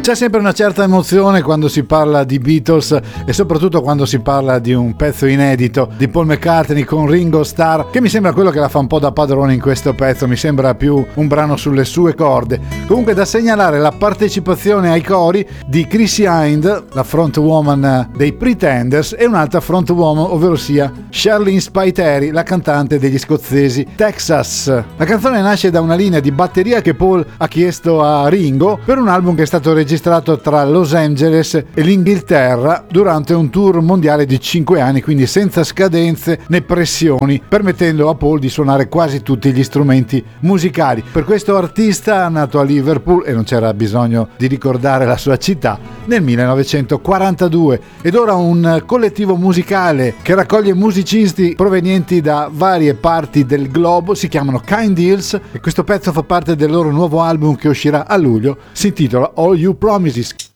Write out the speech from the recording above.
C'è sempre una certa emozione quando si parla di Beatles e soprattutto quando si parla di un pezzo inedito di Paul McCartney con Ringo Starr, che mi sembra quello che la fa un po' da padrone in questo pezzo, mi sembra più un brano sulle sue corde. Comunque da segnalare la partecipazione ai cori di Chrissy Hynde, la frontwoman dei Pretenders, e un'altra frontwoman, ovvero sia Charlene Spiteri, la cantante degli scozzesi Texas. La canzone nasce da una linea di batteria che Paul ha chiesto a Ringo per un album che è stato registrato tra Los Angeles e l'Inghilterra durante un tour mondiale di 5 anni, quindi senza scadenze né pressioni, permettendo a Paul di suonare quasi tutti gli strumenti musicali. Per questo artista, nato a Liverpool, e non c'era bisogno di ricordare la sua città, nel 1942. Ed ora un collettivo musicale che raccoglie musicisti provenienti da varie parti del globo, si chiamano Kind Deals, e questo pezzo fa parte del loro nuovo album che uscirà a luglio, si intitola All You Promises.